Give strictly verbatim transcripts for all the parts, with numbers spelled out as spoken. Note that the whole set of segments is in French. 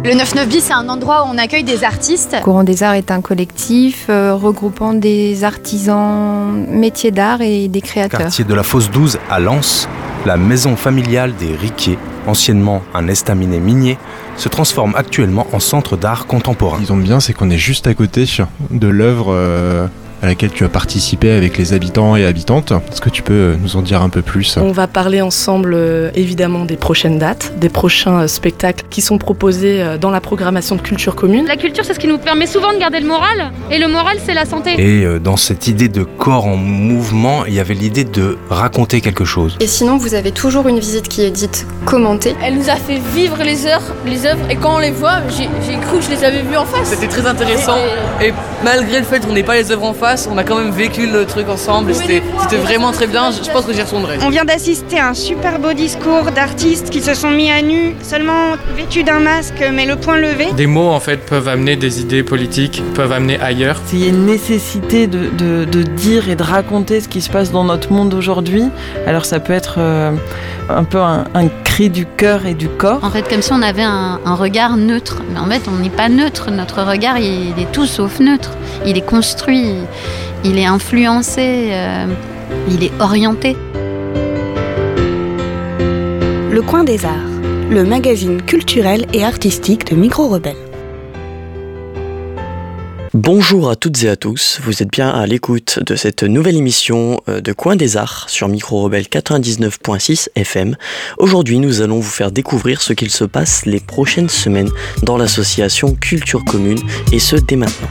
Le neuf neuf bis, c'est un endroit où on accueille des artistes. Courant des Arts est un collectif euh, regroupant des artisans métiers d'art et des créateurs. Quartier de la Fosse douze à Lens, la maison familiale des Riquet, anciennement un estaminet minier, se transforme actuellement en centre d'art contemporain. Ce qu'ils ont bien, c'est qu'on est juste à côté de l'œuvre euh, à laquelle tu as participé avec les habitants et habitantes. Est-ce que tu peux nous en dire un peu plus ? On va parler ensemble euh, évidemment des prochaines dates, des prochains euh, spectacles qui sont proposés euh, dans la programmation de Culture Commune. La culture, c'est ce qui nous permet souvent de garder le moral, et le moral, c'est la santé. Et euh, dans cette idée de corps en mouvement, il y avait l'idée de raconter quelque chose. Et sinon, vous avez toujours une visite qui est dite commentée. Elle nous a fait vivre les heures, les œuvres, et quand on les voit, j'ai, j'ai cru que je les avais vues en face. C'était très intéressant, et, et... et malgré le fait qu'on n'ait pas les œuvres en face, on a quand même vécu le truc ensemble, c'était, c'était vraiment très bien, je pense que j'y retournerai. On vient d'assister à un super beau discours d'artistes qui se sont mis à nu, seulement vêtus d'un masque mais le poing levé. Des mots en fait peuvent amener des idées politiques, peuvent amener ailleurs. Il y a une nécessité de, de, de dire et de raconter ce qui se passe dans notre monde aujourd'hui, alors ça peut être euh, un peu un, un cri du cœur et du corps. En fait comme si on avait un, un regard neutre, mais en fait on n'est pas neutre, notre regard il est tout sauf neutre, il est construit. Il est influencé, euh, il est orienté. Le Coin des Arts, le magazine culturel et artistique de Micro Rebelle. Bonjour à toutes et à tous, vous êtes bien à l'écoute de cette nouvelle émission de Coin des Arts sur Micro Rebelle quatre-vingt-dix-neuf virgule six F M. Aujourd'hui, nous allons vous faire découvrir ce qu'il se passe les prochaines semaines dans l'association Culture Commune, et ce dès maintenant.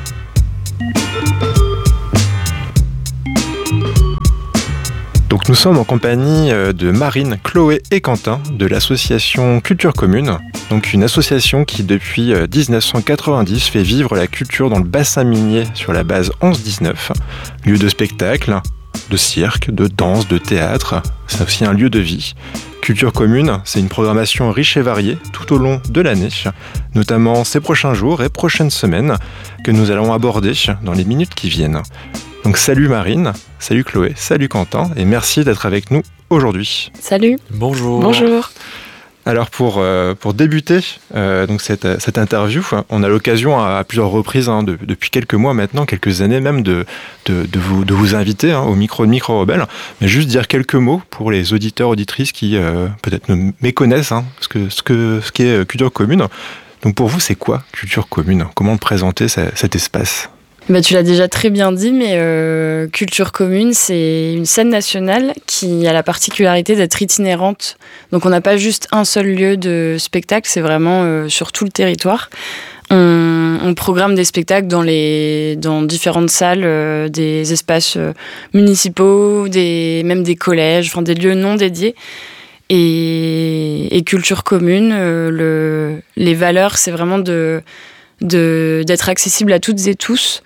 Donc nous sommes en compagnie de Marine, Chloé et Quentin de l'association Culture Commune, donc une association qui depuis dix-neuf cent quatre-vingt-dix fait vivre la culture dans le bassin minier sur la base onze dix-neuf, lieu de spectacle, de cirque, de danse, de théâtre, c'est aussi un lieu de vie. Culture Commune, c'est une programmation riche et variée tout au long de l'année, notamment ces prochains jours et prochaines semaines que nous allons aborder dans les minutes qui viennent. Donc salut Marine, salut Chloé, salut Quentin et merci d'être avec nous aujourd'hui. Salut. Bonjour. Bonjour. Alors pour, euh, pour débuter euh, donc cette, cette interview, on a l'occasion à, à plusieurs reprises, hein, de, depuis quelques mois maintenant, quelques années même, de, de, de, vous, de vous inviter hein, au micro de Micro Rebelle, mais juste dire quelques mots pour les auditeurs, auditrices qui euh, peut-être me méconnaissent, hein, ce, que, ce, que, ce qu'est Culture Commune. Donc pour vous, c'est quoi Culture Commune ? Comment présenter ce, cet espace ? Bah, tu l'as déjà très bien dit, mais euh, Culture Commune, c'est une scène nationale qui a la particularité d'être itinérante. Donc on n'a pas juste un seul lieu de spectacle, c'est vraiment euh, sur tout le territoire. On, on programme des spectacles dans, les, dans différentes salles, euh, des espaces euh, municipaux, des, même des collèges, enfin des lieux non dédiés. Et, et Culture Commune, euh, le, les valeurs, c'est vraiment de... De, d'être accessible à toutes et tous,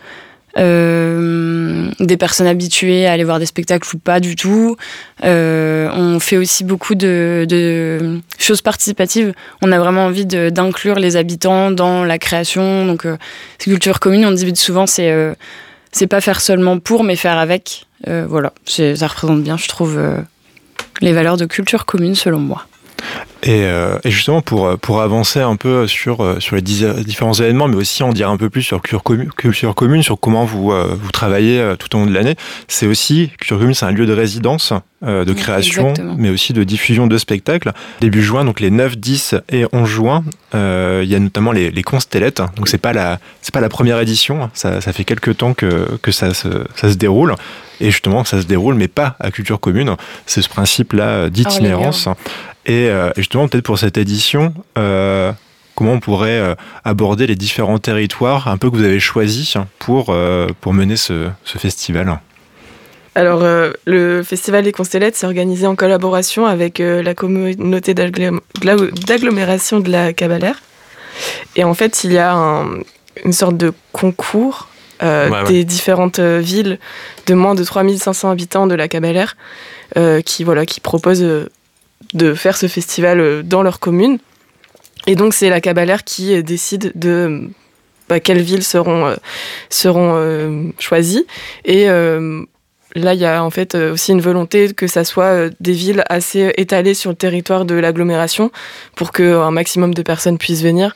euh, des personnes habituées à aller voir des spectacles ou pas du tout. Euh, on fait aussi beaucoup de, de choses participatives. On a vraiment envie de, d'inclure les habitants dans la création. Donc, euh, Culture Commune, on dit souvent, c'est, euh, c'est pas faire seulement pour, mais faire avec. Euh, voilà, c'est, ça représente bien, je trouve, euh, les valeurs de Culture Commune, selon moi. Et, euh, et justement, pour, pour avancer un peu sur, sur les différents événements, mais aussi en dire un peu plus sur Culture Commune, Culture Commune sur comment vous, euh, vous travaillez tout au long de l'année, c'est aussi, Culture Commune, c'est un lieu de résidence, euh, de création, exactement, mais aussi de diffusion de spectacles. Début juin, donc les neuf, dix et onze juin, euh, il y a notamment les, les Constellettes. Donc c'est pas la, c'est pas la première édition, ça, ça fait quelques temps que, que ça, se, ça se déroule. Et justement, ça se déroule, mais pas à Culture Commune. C'est ce principe-là d'itinérance. Et euh, justement, peut-être pour cette édition, euh, comment on pourrait euh, aborder les différents territoires un peu que vous avez choisis pour, euh, pour mener ce, ce festival ? Alors, euh, le Festival des Constellettes s'est organisé en collaboration avec euh, la communauté d'agglom- d'agglomération de la Cabalère. Et en fait, il y a un, une sorte de concours euh, ouais, ouais. des différentes euh, villes de moins de trois mille cinq cents habitants de la Cabalère euh, qui, voilà, qui proposent euh, de faire ce festival euh, dans leur commune. Et donc, c'est la Cabalère qui euh, décide de bah, quelles villes seront, euh, seront euh, choisies. Et euh, là, il y a en fait euh, aussi une volonté que ça soit euh, des villes assez étalées sur le territoire de l'agglomération pour qu'un maximum de personnes puissent venir.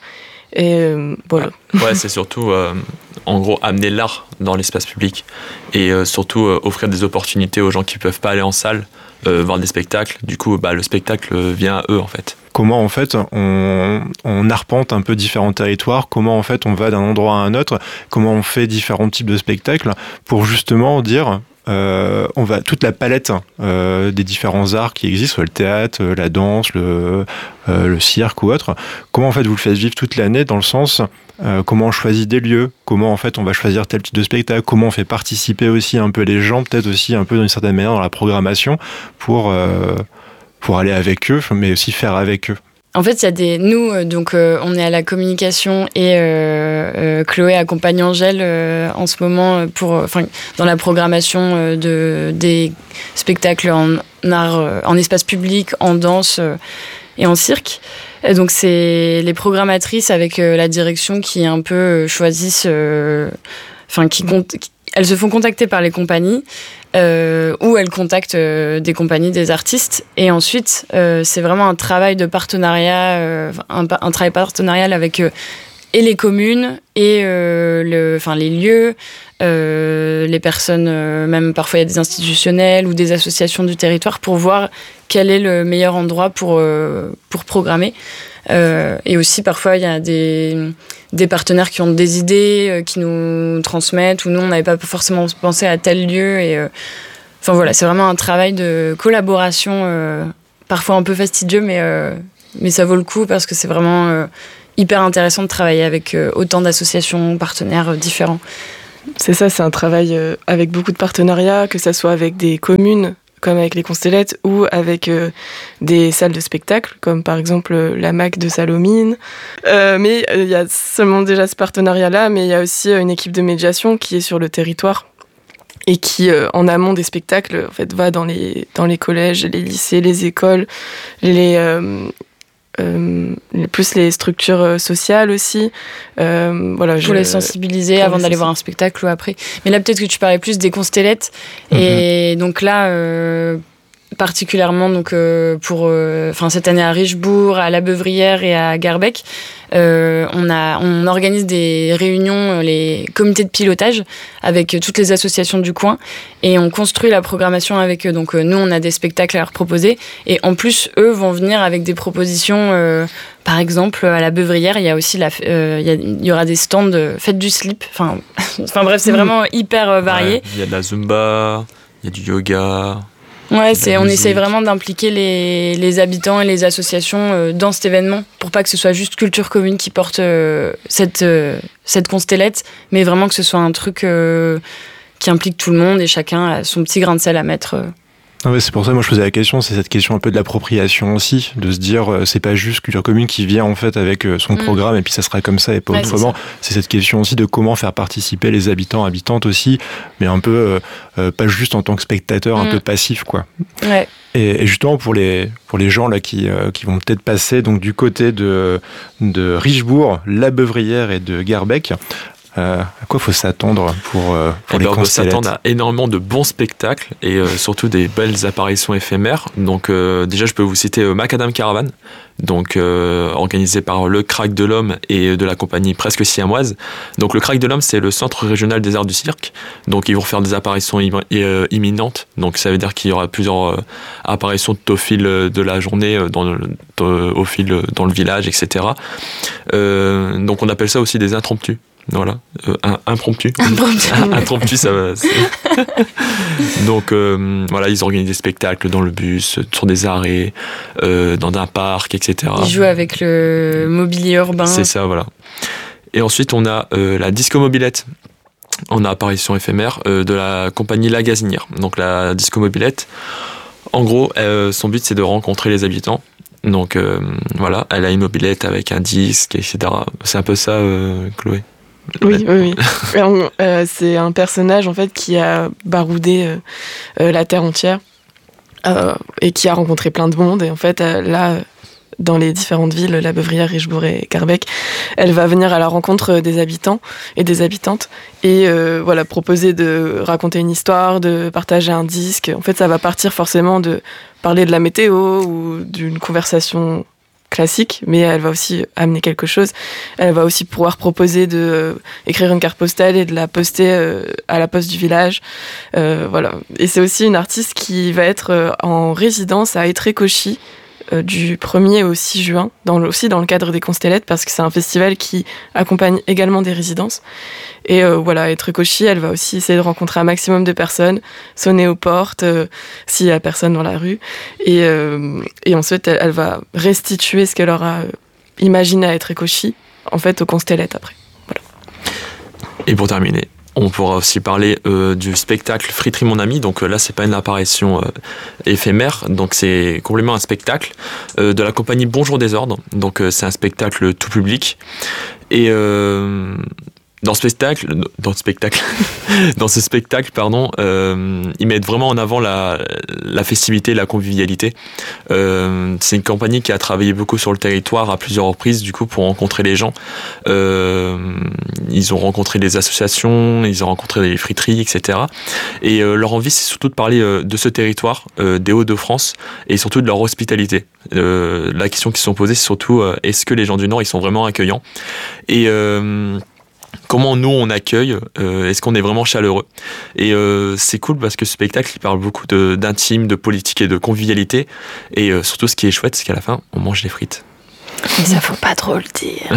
Et euh, voilà. Ouais, c'est surtout, euh, en gros, amener l'art dans l'espace public et euh, surtout euh, offrir des opportunités aux gens qui ne peuvent pas aller en salle, euh, voir des spectacles. Du coup, bah, le spectacle vient à eux, en fait. Comment, en fait, on, on arpente un peu différents territoires, comment, en fait, on va d'un endroit à un autre, comment on fait différents types de spectacles pour justement dire... Euh, on va toute la palette euh, des différents arts qui existent, soit le théâtre, la danse, le, euh, le cirque ou autre. Comment en fait vous le faites vivre toute l'année dans le sens euh, comment on choisit des lieux, comment en fait on va choisir tel type de spectacle, comment on fait participer aussi un peu les gens, peut-être aussi un peu d'une certaine manière dans la programmation pour euh, pour aller avec eux, mais aussi faire avec eux. En fait, il y a des nous euh, donc euh, on est à la communication et euh, euh, Chloé accompagne Angèle euh, en ce moment pour enfin euh, dans la programmation euh, de des spectacles en art euh, en espace public, en danse euh, et en cirque. Et donc c'est les programmatrices avec euh, la direction qui un peu euh, choisissent enfin euh, qui, qui elles se font contacter par les compagnies euh, ou elles contactent euh, des compagnies, des artistes. Et ensuite, euh, c'est vraiment un travail de partenariat, euh, un, un travail partenarial avec euh, et les communes et euh, le, enfin, les lieux, euh, les personnes, euh, même parfois il y a des institutionnels ou des associations du territoire pour voir quel est le meilleur endroit pour, euh, pour programmer. Euh, et aussi, parfois, il y a des, des partenaires qui ont des idées, euh, qui nous transmettent, ou nous, on n'avait pas forcément pensé à tel lieu. Et, euh, enfin, voilà, c'est vraiment un travail de collaboration, euh, parfois un peu fastidieux, mais, euh, mais ça vaut le coup parce que c'est vraiment euh, hyper intéressant de travailler avec euh, autant d'associations, partenaires euh, différents. C'est ça, c'est un travail euh, avec beaucoup de partenariats, que ça soit avec des communes, comme avec les Constellettes, ou avec euh, des salles de spectacle, comme par exemple euh, la M A C de Salomine. Euh, mais il euh, y a seulement déjà ce partenariat-là, mais il y a aussi euh, une équipe de médiation qui est sur le territoire et qui, euh, en amont des spectacles, en fait, va dans les, dans les collèges, les lycées, les écoles, les... Euh, Euh, plus les structures sociales aussi. Euh, voilà, pour je, les sensibiliser pour avant les d'aller voir un spectacle ou après. Mais là, peut-être que tu parlais plus des Constellettes. Mm-hmm. Et donc là, euh, particulièrement donc, euh, pour euh, cette année à Richebourg, à La Beuvrière et à Garbec, euh, on, a, on organise des réunions, les comités de pilotage avec toutes les associations du coin et on construit la programmation avec eux. Donc euh, nous, on a des spectacles à leur proposer et en plus, eux vont venir avec des propositions. Euh, par exemple, à La Beuvrière, il y a aussi la, euh, il y, a, il y aura des stands de fête du slip. Enfin, enfin bref, c'est vraiment hyper euh, varié. Ouais, il y a de la Zumba, il y a du yoga. Ouais, c'est, on essaye vraiment d'impliquer les, les habitants et les associations euh, dans cet événement pour pas que ce soit juste Culture Commune qui porte euh, cette, euh, cette constellette, mais vraiment que ce soit un truc euh, qui implique tout le monde et chacun a son petit grain de sel à mettre. Euh. Ah ouais, c'est pour ça que moi je posais la question, c'est cette question un peu de l'appropriation aussi, de se dire euh, c'est pas juste Culture Commune qui vient en fait avec euh, son mmh. programme et puis ça sera comme ça et pas ouais, autrement. C'est, c'est cette question aussi de comment faire participer les habitants, habitantes aussi, mais un peu euh, euh, pas juste en tant que spectateur, mmh. un peu passif quoi. Ouais. Et, et justement pour les pour les gens là qui euh, qui vont peut-être passer donc du côté de de Richebourg, La Beuvrière et de Garbec. Euh, à quoi faut s'attendre pour, euh, pour eh les ben, Constellettes ? On faut s'attendre à énormément de bons spectacles et euh, surtout des belles apparitions éphémères. Donc euh, déjà, je peux vous citer euh, Macadam Caravan, donc euh, organisé par le Crack de l'Homme et de la compagnie Presque Siamoise. Donc le Crack de l'Homme, c'est le centre régional des arts du cirque. Donc ils vont faire des apparitions im- euh, imminentes. Donc ça veut dire qu'il y aura plusieurs euh, apparitions tout au fil de la journée, dans le, dans, au fil dans le village, et cetera. Euh, donc on appelle ça aussi des impromptus. Voilà, euh, un, impromptu. Impromptu. Impromptu, ça va. Donc, euh, voilà, ils organisent des spectacles dans le bus, sur des arrêts, euh, dans un parc, et cetera. Ils jouent avec le mobilier urbain. C'est ça, voilà. Et ensuite, on a euh, la Disco Mobilette. On a apparition éphémère euh, de la compagnie La Gazinière. Donc, la Disco Mobilette, en gros, euh, son but, c'est de rencontrer les habitants. Donc, euh, voilà, elle a une mobilette avec un disque, et cetera. C'est un peu ça, euh, Chloé. Oui, oui, oui. euh, c'est un personnage en fait qui a baroudé euh, euh, la terre entière euh, et qui a rencontré plein de monde. Et en fait, euh, là, dans les différentes villes, La Beuvrière, Richebourg et Garbec, elle va venir à la rencontre des habitants et des habitantes et euh, voilà, proposer de raconter une histoire, de partager un disque. En fait, ça va partir forcément de parler de la météo ou d'une conversation classique, mais elle va aussi amener quelque chose. Elle va aussi pouvoir proposer de euh, écrire une carte postale et de la poster euh, à la poste du village. Euh, voilà. Et c'est aussi une artiste qui va être euh, en résidence à Étrécochy euh, du premier au six juin, dans le, aussi dans le cadre des Constellettes, parce que c'est un festival qui accompagne également des résidences. Et euh, voilà, Étrécochy, elle va aussi essayer de rencontrer un maximum de personnes, sonner aux portes euh, s'il y a personne dans la rue. Et, euh, et ensuite, elle, elle va restituer ce qu'elle aura imaginé à Étrécochy, en fait, aux Constellettes après. Voilà. Et pour terminer, on pourra aussi parler euh, du spectacle Friterie mon ami. Donc euh, là, c'est pas une apparition euh, éphémère, donc c'est complètement un spectacle euh, de la compagnie Bonjour Désordre. Donc euh, c'est un spectacle tout public. Et euh, dans ce spectacle, dans ce spectacle, dans ce spectacle, pardon, euh, ils mettent vraiment en avant la, la festivité, la convivialité. Euh, c'est une compagnie qui a travaillé beaucoup sur le territoire à plusieurs reprises, du coup, pour rencontrer les gens. Euh, ils ont rencontré des associations, ils ont rencontré des friteries, et cetera. Et euh, leur envie, c'est surtout de parler euh, de ce territoire, euh, des Hauts-de-France, et surtout de leur hospitalité. Euh, la question qui se sont posées, c'est surtout euh, est-ce que les gens du Nord, ils sont vraiment accueillants ? Et euh, comment nous on accueille, euh, est-ce qu'on est vraiment chaleureux ? Et euh, c'est cool parce que ce spectacle il parle beaucoup de, d'intime, de politique et de convivialité. Et euh, surtout ce qui est chouette, c'est qu'à la fin, on mange des frites. Mais ça faut pas trop le dire.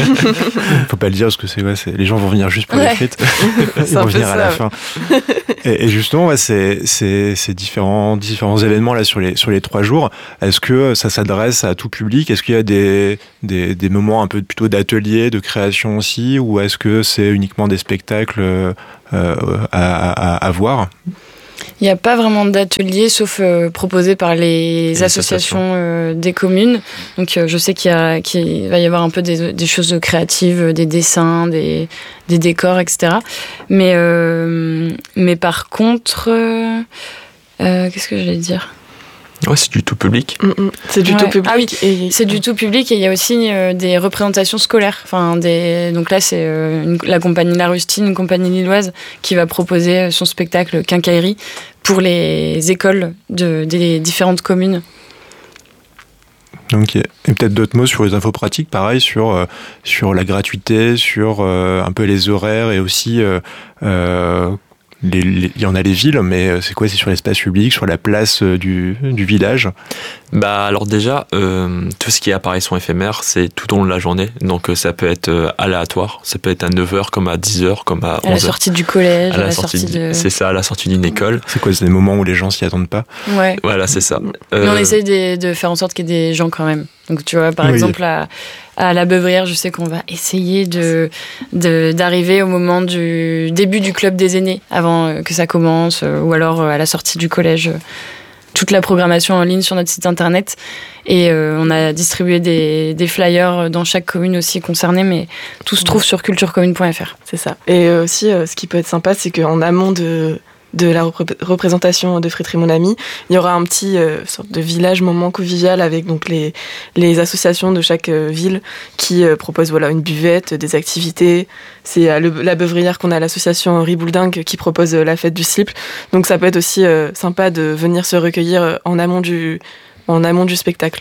Faut pas le dire parce que c'est, ouais, c'est les gens vont venir juste pour ouais. les frites. Ils vont venir à la fin. Et, et justement, ouais, c'est, c'est, c'est différents, différents événements là sur les sur les trois jours. Est-ce que ça s'adresse à tout public ? Est-ce qu'il y a des des, des moments un peu plutôt d'atelier, de création aussi, ou est-ce que c'est uniquement des spectacles euh, à, à, à voir ? Il n'y a pas vraiment d'atelier, sauf euh, proposé par les, les associations euh, des communes. Donc euh, je sais qu'il, y a, qu'il va y avoir un peu des, des choses créatives, des dessins, des, des décors, et cetera. Mais, euh, mais par contre, euh, euh, qu'est-ce que je vais dire ? Ouais, c'est du tout public. Mmh, c'est du ouais. tout public. Ah oui, et... c'est du tout public et il y a aussi euh, des représentations scolaires. Enfin, des... Donc là, c'est euh, une... la compagnie La Rustine, une compagnie lilloise, qui va proposer son spectacle Quincaillerie pour les écoles de... des différentes communes. Ok. Et peut-être d'autres mots sur les infos pratiques, pareil, sur, euh, sur la gratuité, sur euh, un peu les horaires et aussi... Euh, euh, Les, les, il y en a les villes, mais c'est quoi ? C'est sur l'espace public, sur la place du, du village ? Bah alors déjà, euh, tout ce qui est apparition éphémère, c'est tout au long de la journée. Donc euh, ça peut être euh, aléatoire, ça peut être à neuf heures, comme à dix heures, comme à onze heures. À la sortie du collège, à la, à la sortie, sortie de... C'est ça, à la sortie d'une école. C'est quoi ? C'est des moments où les gens s'y attendent pas ? Ouais. Voilà, c'est ça. Euh... Mais on essaye de, de faire en sorte qu'il y ait des gens quand même. Donc tu vois, par oui. exemple, à, à la Beuvrière, je sais qu'on va essayer de, de, d'arriver au moment du début du club des aînés, avant que ça commence, ou alors à la sortie du collège. Toute la programmation en ligne sur notre site internet. Et euh, on a distribué des, des flyers dans chaque commune aussi concernée, mais tout se trouve sur culture commune point f r. C'est ça. Et aussi, euh, ce qui peut être sympa, c'est qu'en amont de... de la repré- représentation de Friterie mon ami, il y aura un petit euh, sorte de village moment convivial avec donc les les associations de chaque euh, ville qui euh, proposent voilà une buvette, des activités. C'est à le, la Beuvrière qu'on a l'association Ribouledingue qui propose euh, la fête du slip. Donc ça peut être aussi euh, sympa de venir se recueillir en amont du en amont du spectacle.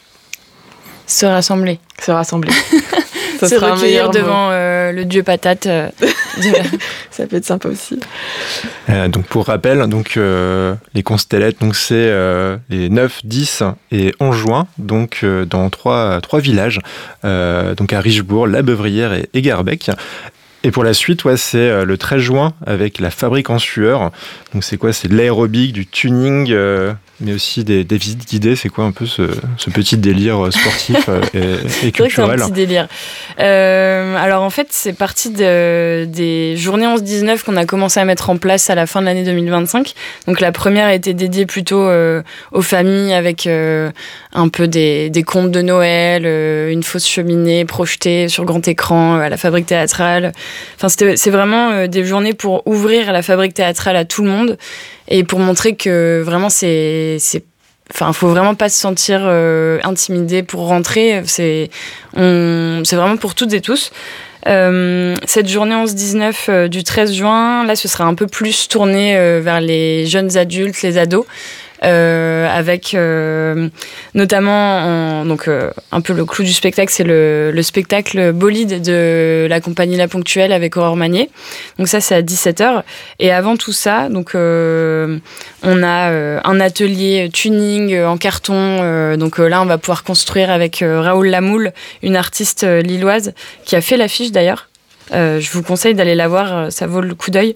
Se rassembler. Se rassembler. Ça se recueillir devant euh, le dieu patate. Euh, de... Ça peut être sympa aussi. Euh, donc pour rappel, donc euh, les Constellettes, donc c'est euh, les neuf, dix et onze juin, donc euh, dans trois trois villages, euh, donc à Richebourg, La Beuvrière et Égarbec. Et pour la suite, ouais, c'est le treize juin avec la Fabrique en sueur. Donc c'est quoi ? C'est de l'aérobic, du tuning, euh, mais aussi des, des visites guidées. C'est quoi un peu ce, ce petit délire sportif et, et culturel ? C'est vrai que c'est un petit délire. Euh, alors en fait, c'est parti de, des journées onze dix-neuf qu'on a commencé à mettre en place à la fin de l'année deux mille vingt-cinq. Donc la première a été dédiée plutôt euh, aux familles avec euh, un peu des, des contes de Noël, euh, une fausse cheminée projetée sur grand écran euh, à la Fabrique théâtrale. Enfin, c'était, c'est vraiment euh, des journées pour ouvrir la Fabrique théâtrale à tout le monde et pour montrer que vraiment c'est... c'est Enfin, faut vraiment pas se sentir euh, intimidé pour rentrer. C'est, on, c'est vraiment pour toutes et tous. Euh, cette journée onze dix-neuf euh, du treize juin, là, ce sera un peu plus tourné euh, vers les jeunes adultes, les ados. euh, avec euh, notamment en, donc euh, un peu le clou du spectacle, c'est le, le spectacle Bolide de la compagnie La Ponctuelle avec Aurore Magnier. Donc ça c'est à dix-sept heures. Et avant tout ça, donc euh, on a euh, un atelier tuning en carton. Euh, donc euh, là on va pouvoir construire avec euh, Raoul Lamoule, une artiste euh, lilloise qui a fait l'affiche d'ailleurs. Euh, je vous conseille d'aller la voir, ça vaut le coup d'œil.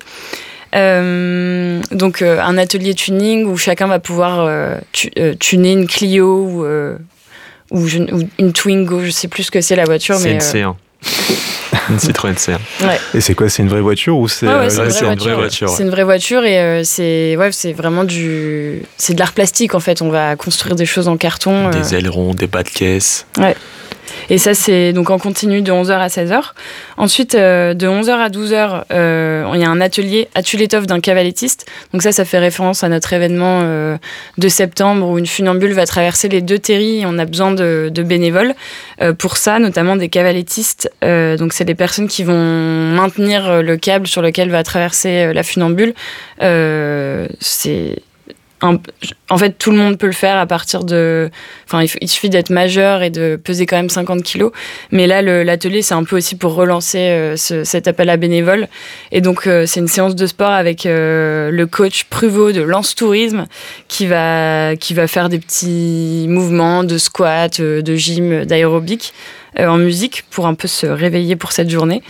Euh, donc euh, un atelier tuning où chacun va pouvoir euh, tu, euh, tuner une Clio ou, euh, ou, je, ou une Twingo, je sais plus ce que c'est la voiture. C'est mais, une C un. Euh... une Citroën C un. Ouais. Et c'est quoi, c'est une vraie voiture ou c'est, ah ouais, c'est, euh, une, vraie c'est voiture. une vraie voiture ouais. C'est une vraie voiture et euh, c'est, ouais, c'est vraiment du... C'est de l'art plastique en fait, on va construire des choses en carton. Des euh... ailerons, des bas de caisse. Ouais. Et ça, c'est donc en continu de onze heures à seize heures. Ensuite, euh, de onze heures à douze heures, euh, il y a un atelier à Tulétov d'un cavalettiste. Donc ça, ça fait référence à notre événement euh, de septembre où une funambule va traverser les deux terris et on a besoin de, de bénévoles. Euh, pour ça, notamment des cavalettistes. Euh, donc c'est des personnes qui vont maintenir le câble sur lequel va traverser la funambule. Euh, c'est... Un, en fait, tout le monde peut le faire à partir de... Enfin, il, il suffit d'être majeur et de peser quand même cinquante kilos. Mais là, le, l'atelier, c'est un peu aussi pour relancer euh, ce, cet appel à bénévoles. Et donc, euh, c'est une séance de sport avec euh, le coach Pruvot de Lance Tourisme qui va, qui va faire des petits mouvements de squat, euh, de gym, d'aérobic euh, en musique pour un peu se réveiller pour cette journée.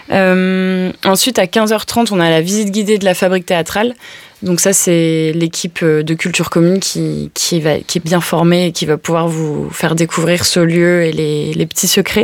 Euh, ensuite, à quinze heures trente, on a la visite guidée de la fabrique théâtrale. Donc ça, c'est l'équipe de Culture Commune qui, qui, va, qui est bien formée et qui va pouvoir vous faire découvrir ce lieu et les, les petits secrets.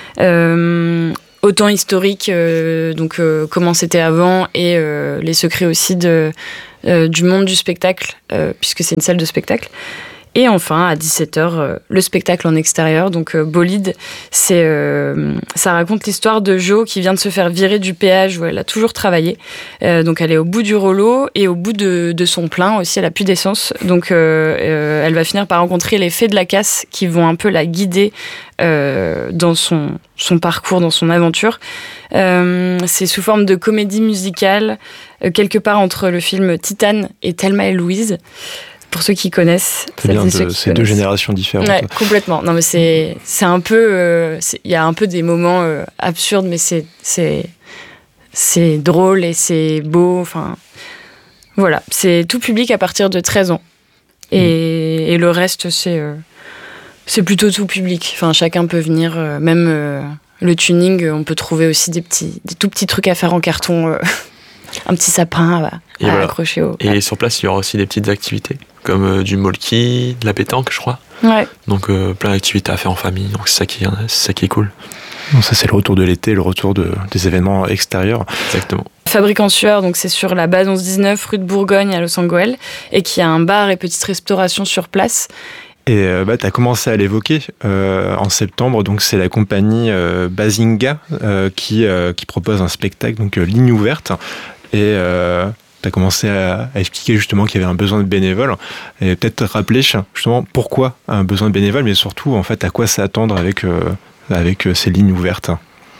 Euh, autant historique, euh, donc euh, comment c'était avant, et euh, les secrets aussi de, euh, du monde du spectacle, euh, puisque c'est une salle de spectacle. Et enfin, à dix-sept heures, euh, le spectacle en extérieur, donc euh, Bolide, c'est, euh, ça raconte l'histoire de Jo qui vient de se faire virer du péage où elle a toujours travaillé. Euh, donc elle est au bout du rouleau et au bout de, de son plein aussi, elle a plus d'essence. Donc euh, euh, elle va finir par rencontrer les fées de la casse qui vont un peu la guider euh, dans son, son parcours, dans son aventure. Euh, c'est sous forme de comédie musicale, euh, quelque part entre le film Titane et Thelma et Louise. Pour ceux qui connaissent, c'est bien de, c'est deux générations différentes. Ouais, complètement. Non, mais c'est c'est un peu, il euh, y a un peu des moments euh, absurdes, mais c'est c'est c'est drôle et c'est beau. Enfin, voilà, c'est tout public à partir de treize ans, et, mmh. et le reste c'est euh, c'est plutôt tout public. Enfin, chacun peut venir, euh, même euh, le tuning, on peut trouver aussi des petits, des tout petits trucs à faire en carton. Euh, un petit sapin à, à voilà. accrocher au... Et sur place, il y aura aussi des petites activités, comme euh, du molki, de la pétanque, je crois. Ouais. Donc euh, plein d'activités à faire en famille, donc c'est ça qui, c'est ça qui est cool. Donc ça, c'est le retour de l'été, le retour de, des événements extérieurs. Exactement. Fabrique en sueur, donc c'est sur la base onze dix-neuf, rue de Bourgogne à Los Angeles, et qui a un bar et petite restauration sur place. Et euh, bah, tu as commencé à l'évoquer euh, en septembre, donc c'est la compagnie euh, Bazinga euh, qui, euh, qui propose un spectacle, donc euh, Ligne ouverte. Et euh, tu as commencé à, à expliquer justement qu'il y avait un besoin de bénévoles. Et peut-être rappeler justement pourquoi un besoin de bénévoles, mais surtout en fait à quoi s'attendre avec, euh, avec euh, ces lignes ouvertes.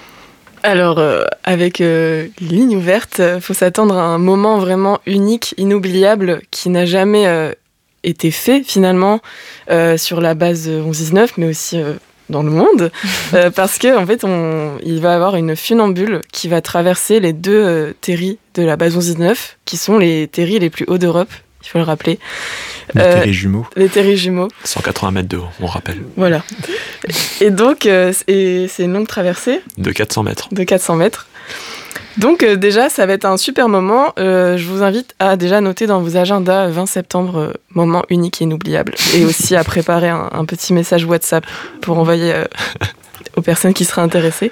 Alors, euh, avec euh, Ligne ouverte, il faut s'attendre à un moment vraiment unique, inoubliable, qui n'a jamais euh, été fait finalement euh, sur la base onze dix-neuf, mais aussi... Euh, dans le monde, euh, parce que en fait, on, il va y avoir une funambule qui va traverser les deux euh, terris de la base onze dix-neuf, qui sont les terris les plus hauts d'Europe, il faut le rappeler. Les euh, terris jumeaux. Les terris jumeaux. cent quatre-vingts mètres de haut, on rappelle. Voilà. Et donc, euh, c'est, c'est une longue traversée. De quatre cents mètres. De quatre cents mètres. Donc euh, déjà, ça va être un super moment. Euh, je vous invite à déjà noter dans vos agendas vingt septembre, euh, moment unique et inoubliable. Et aussi à préparer un, un petit message WhatsApp pour envoyer euh, aux personnes qui seraient intéressées.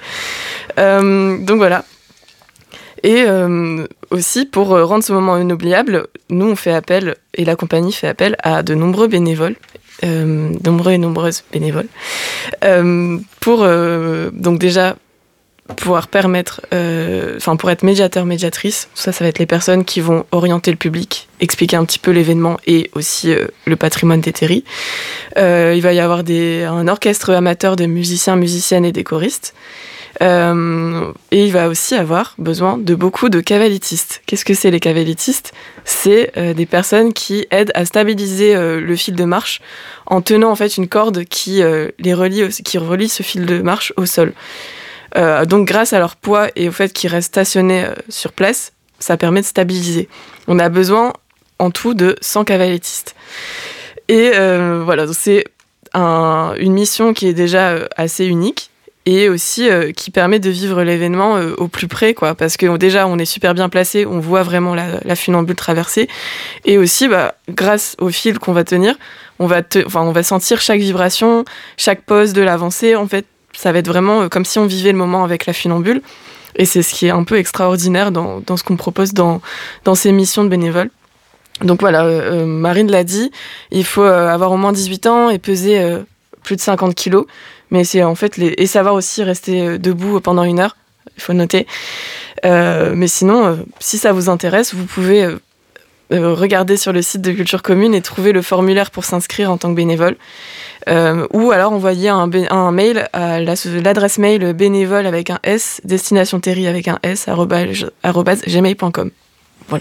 Euh, donc voilà. Et euh, aussi, pour rendre ce moment inoubliable, nous, on fait appel, et la compagnie fait appel à de nombreux bénévoles, euh, nombreux et nombreuses bénévoles, euh, pour euh, donc déjà... pouvoir permettre, enfin euh, pour être médiateur, médiatrice, ça, ça va être les personnes qui vont orienter le public, expliquer un petit peu l'événement et aussi euh, le patrimoine des terris. Euh, il va y avoir des, un orchestre amateur de musiciens, musiciennes et des choristes. Euh, et il va aussi avoir besoin de beaucoup de cavalettistes. Qu'est-ce que c'est les cavalettistes ? C'est euh, des personnes qui aident à stabiliser euh, le fil de marche en tenant en fait une corde qui, euh, les relie, au, qui relie ce fil de marche au sol. Euh, donc grâce à leur poids et au fait qu'ils restent stationnés euh, sur place, ça permet de stabiliser. On a besoin en tout de cent cavalettistes. Et euh, voilà, donc c'est un, une mission qui est déjà euh, assez unique et aussi euh, qui permet de vivre l'événement euh, au plus près, quoi, parce que déjà on est super bien placé, on voit vraiment la, la funambule traverser, et aussi bah, grâce au fil qu'on va tenir, on va, te, enfin, on va sentir chaque vibration, chaque pause de l'avancée. En fait, ça va être vraiment euh, comme si on vivait le moment avec la funambule, et c'est ce qui est un peu extraordinaire dans, dans ce qu'on propose dans, dans ces missions de bénévoles. Donc voilà, euh, Marine l'a dit, il faut euh, avoir au moins dix-huit ans et peser euh, plus de cinquante kilos. Mais c'est en fait les... et savoir aussi rester debout pendant une heure, il faut noter. Euh, mais sinon, euh, si ça vous intéresse, vous pouvez euh, euh, regarder sur le site de Culture Commune et trouver le formulaire pour s'inscrire en tant que bénévole. Euh, ou alors envoyer un, bé- un mail à la, l'adresse mail bénévole avec un S, destination terry avec un S, arobase, arobase gmail point com. Voilà.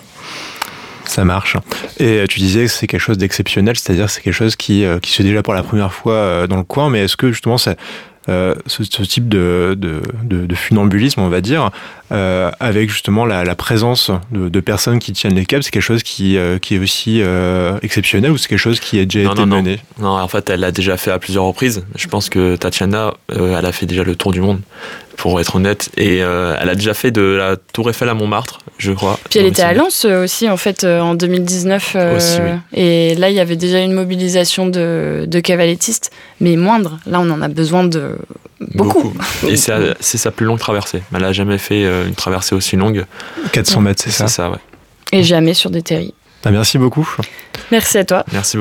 Ça marche. Et tu disais que c'est quelque chose d'exceptionnel, c'est-à-dire que c'est quelque chose qui, euh, qui se fait déjà pour la première fois euh, dans le coin, mais est-ce que justement ça, euh, ce, ce type de, de, de, de funambulisme, on va dire, euh, avec justement la, la présence de, de personnes qui tiennent les câbles, c'est quelque chose qui, euh, qui est aussi euh, exceptionnel ou c'est quelque chose qui a déjà non, été non, mené ? Non. non, en fait, elle l'a déjà fait à plusieurs reprises. Je pense que Tatiana, euh, elle a fait déjà le tour du monde, pour être honnête, et euh, elle a déjà fait de la Tour Eiffel à Montmartre, je crois. Puis elle était à Lens aussi, en fait, euh, en deux mille dix-neuf. Euh, aussi, oui. Et là, il y avait déjà une mobilisation de, de cavalettistes, mais moindre. Là, on en a besoin de beaucoup. beaucoup. Et c'est, c'est sa plus longue traversée. Elle n'a jamais fait euh, une traversée aussi longue. quatre cents mètres, c'est ça ? C'est ça, ouais. Et jamais sur des terris. Ah, merci beaucoup. Merci à toi. Merci beaucoup.